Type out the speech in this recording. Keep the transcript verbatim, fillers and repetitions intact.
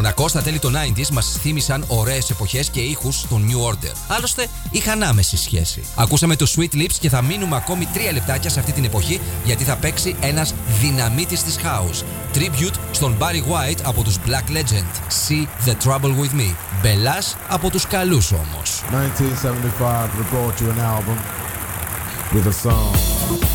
Μονακό στα τέλη των ενενήντα μας θύμισαν ωραίες εποχές και ήχους των New Order. Άλλωστε, είχαν άμεση σχέση. Ακούσαμε το Sweet Lips και θα μείνουμε ακόμη τρία λεπτάκια σε αυτή την εποχή, γιατί θα παίξει ένας δυναμίτης της house. Tribute στον Barry White από τους Black Legend. See the Trouble with Me. Μπελάς από τους καλούς όμως. nineteen seventy-five, we brought you an album with a song.